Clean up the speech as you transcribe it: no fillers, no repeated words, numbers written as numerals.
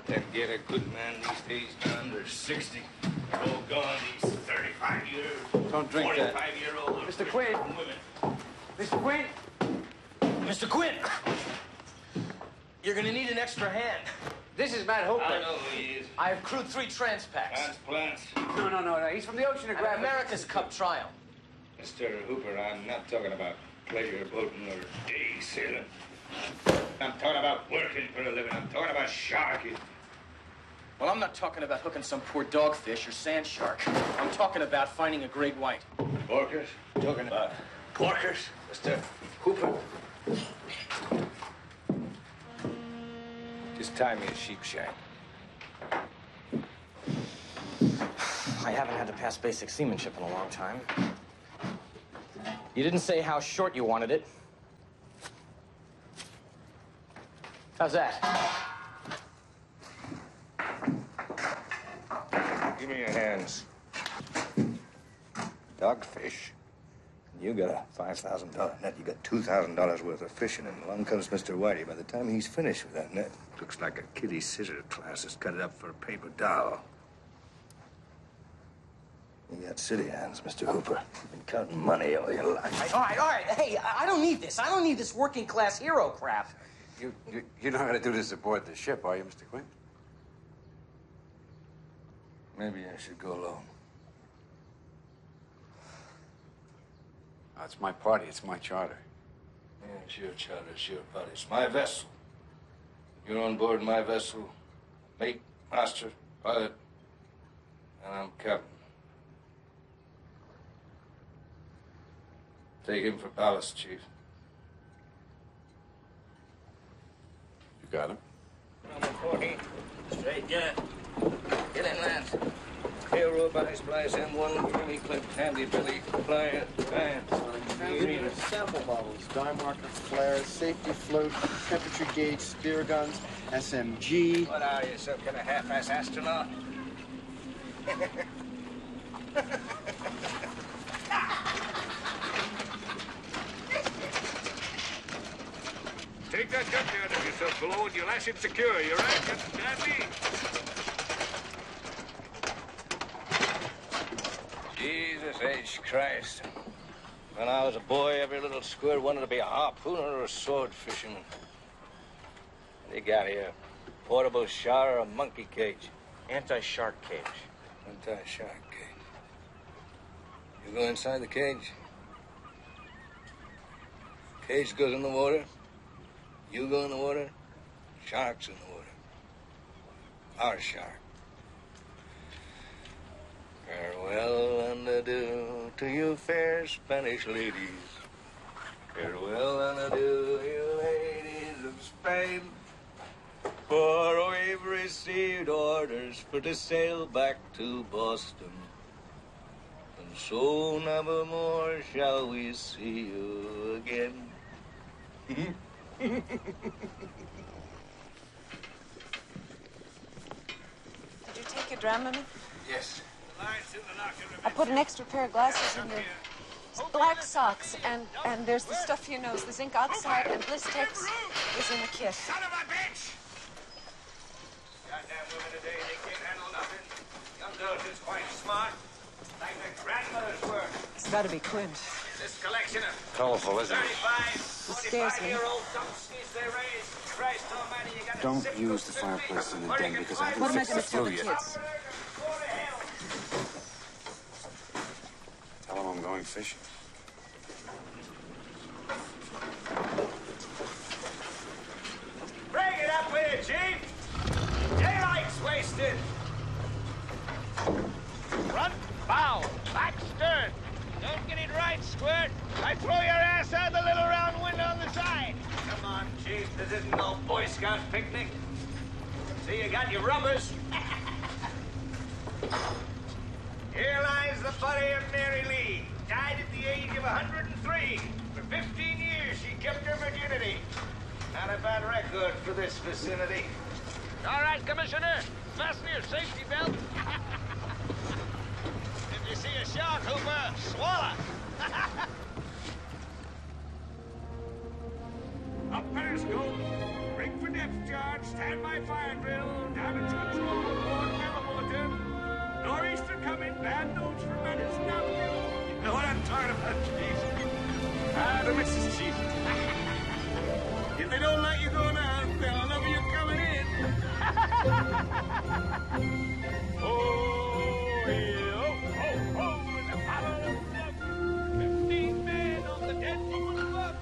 Can't get a good man these days under 60. They're all gone, these 35-year-old, Don't drink that. 45-year-old. Mr. Quinn. Women. Mr. Quinn. Mr. Quinn! You're gonna need an extra hand. This is Matt Hooper. I know who he is. I have crewed 3 transpacks. Transplants. No. He's from the Oceanographic. An America's Cup trial. Mr. Hooper, I'm not talking about pleasure boating or day sailing. I'm talking about working for a living. I'm talking about sharking. Well, I'm not talking about hooking some poor dogfish or sand shark. I'm talking about finding a great white. Porkers? Talking about porkers, Mr. Hooper. Just tie me a sheep shank. I haven't had to pass basic seamanship in a long time. You didn't say how short you wanted it. How's that? Give me your hands. Dogfish. You got a $5,000 net. You got $2,000 worth of fishing, and along comes Mr. Whitey. By the time he's finished with that net, looks like a kiddie scissor class has cut it up for a paper doll. You got city hands, Mr. Hooper. You've been counting money all your life. All right. Hey, I don't need this. I don't need this working class hero crap. You're not going to do this aboard the ship, are you, Mr. Quinn? Maybe I should go alone. Oh, it's my party. It's my charter. Yeah, it's your charter, it's your party. It's my vessel. You're on board my vessel. Mate, master, pilot, and I'm captain. Take him for ballast, Chief. You got him? Number 14. Straight jet. Get in, Lance. Tail roll by splice M1, Jimmy clip, handy Billy, pliant, band. Sample bubbles, dye marker, flares, safety float, temperature gauge, spear guns, SMG. What are you, some kind of half-ass astronaut? Take that gun out of yourself below and you'll lash it secure. You're right, understand me? Jesus H. Christ. When I was a boy, every little squirt wanted to be a harpooner or a sword fisherman. What do you got here? Portable shower or a monkey cage? Anti-shark cage. Anti-shark cage. You go inside the cage. Cage goes in the water. You go in the water. Shark's in the water. Our shark. Farewell and adieu to you fair Spanish ladies. Farewell and adieu, you ladies of Spain. For we've received orders for to sail back to Boston. And so never more shall we see you again. Did you take your Dramamine? Yes. I put an extra pair of glasses in your black socks, and there's the stuff for your nose. The zinc oxide and Blistex is in the kit. Son of a bitch! Goddamn women today, they can't handle nothing. Young girls is quite smart, like their grandmothers were. It's got to be Quint. This collection of Colorful, isn't it? 35, 45-year-old dumpskis they raise. Christ almighty, you got Don't use the fireplace in the den because I What am I haven't going fixed to the tell the flue yet. kids? Tell them I'm going fishing. Bring it up with you, Chief! Daylight's wasted! Front bow, back stern. Don't get it right, Squirt. I throw your ass out the little round window on the side. Come on, Chief. This isn't no Boy Scout picnic. See, you got your rubbers. Here lies the body of Mary Lee. Died at the age of 103. For 15 years, she kept her virginity. Not a bad record for this vicinity. All right, Commissioner. Fasten your safety belt. If you see a shark, Hooper, swallow. Up periscope. Rig for depth charge. Stand by fire drill. Down damage control report, Bulletin. Nor'easter coming, bad news for Menace W. You know what I'm talking about, Chief? The Mrs. Chief. If they don't let you